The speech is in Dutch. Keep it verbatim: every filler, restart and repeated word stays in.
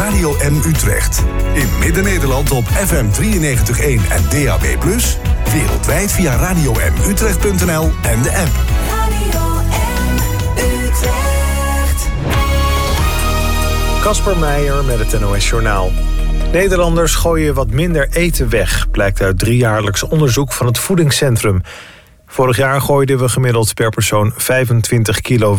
Radio M Utrecht. In Midden-Nederland op F M drieënnegentig komma één en D A B plus. Wereldwijd via radio m utrecht punt n l en de app. Radio M Utrecht. Kasper Meijer met het N O S Journaal. Nederlanders gooien wat minder eten weg, blijkt uit driejaarlijks onderzoek van het Voedingscentrum. Vorig jaar gooiden we gemiddeld per persoon vijfentwintig kilo